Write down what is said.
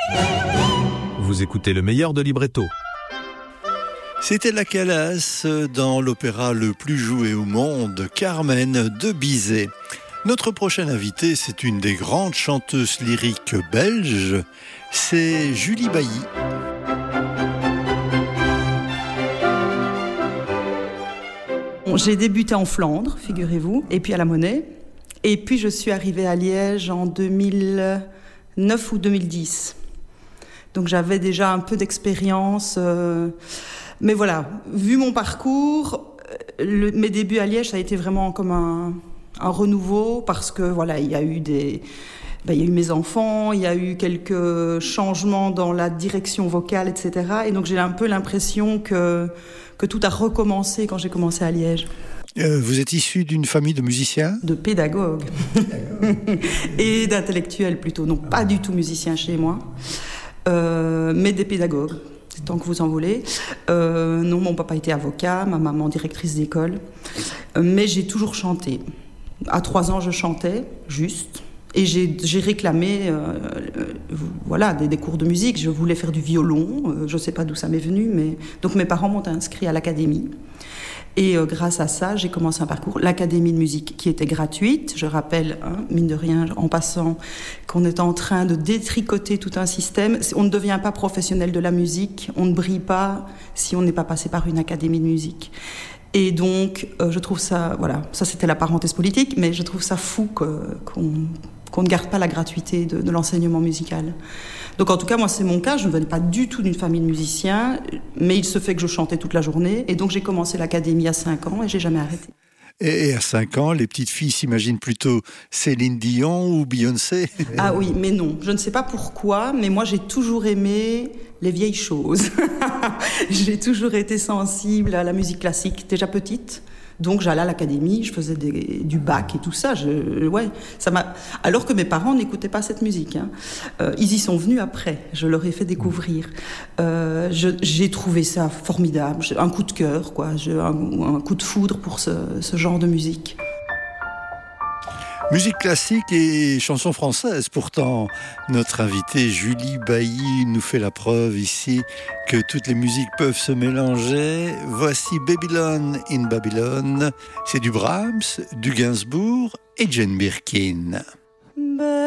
Vous écoutez le meilleur de Libretto. C'était la Calas dans l'opéra le plus joué au monde, Carmen de Bizet. Notre prochaine invitée, c'est une des grandes chanteuses lyriques belges, c'est Julie Bailly. J'ai débuté en Flandre, figurez-vous, et puis à la Monnaie. Et puis je suis arrivée à Liège en 2009 ou 2010. Donc j'avais déjà un peu d'expérience. Mais voilà, vu mon parcours, mes débuts à Liège, ça a été vraiment comme un renouveau parce que voilà, il y a eu mes enfants, il y a eu quelques changements dans la direction vocale, etc. Et donc j'ai un peu l'impression que tout a recommencé quand j'ai commencé à Liège. Vous êtes issu d'une famille de musiciens ? De pédagogues. Et d'intellectuels plutôt. Donc pas du tout musiciens chez moi, mais des pédagogues. Tant que vous en voulez. Non, mon papa était avocat, ma maman directrice d'école. Mais j'ai toujours chanté. À 3 ans, je chantais, juste. Et j'ai réclamé des cours de musique. Je voulais faire du violon. Je ne sais pas d'où ça m'est venu. Mais... Donc mes parents m'ont inscrit à l'académie. Et grâce à ça, j'ai commencé un parcours, l'académie de musique, qui était gratuite. Je rappelle, mine de rien, en passant, qu'on est en train de détricoter tout un système. On ne devient pas professionnel de la musique, on ne brille pas si on n'est pas passé par une académie de musique. Et donc, je trouve ça, voilà, ça c'était la parenthèse politique, mais je trouve ça fou qu'on ne garde pas la gratuité de l'enseignement musical. Donc en tout cas, moi c'est mon cas, je ne venais pas du tout d'une famille de musiciens, mais il se fait que je chantais toute la journée, et donc j'ai commencé l'académie à 5 ans et j'ai jamais arrêté. Et à 5 ans, les petites filles s'imaginent plutôt Céline Dion ou Beyoncé. Ah oui, mais non, je ne sais pas pourquoi, mais moi j'ai toujours aimé les vieilles choses. J'ai toujours été sensible à la musique classique, déjà petite. Donc j'allais à l'académie, je faisais du bac et tout ça. Ça m'a. Alors que mes parents n'écoutaient pas cette musique. Ils y sont venus après. Je leur ai fait découvrir. J'ai trouvé ça formidable. Un coup de cœur, quoi. Un coup de foudre pour ce genre de musique. Musique classique et chansons françaises. Pourtant, notre invitée Julie Bailly nous fait la preuve ici que toutes les musiques peuvent se mélanger. Voici Babylon in Babylon. C'est du Brahms, du Gainsbourg et Jane Birkin.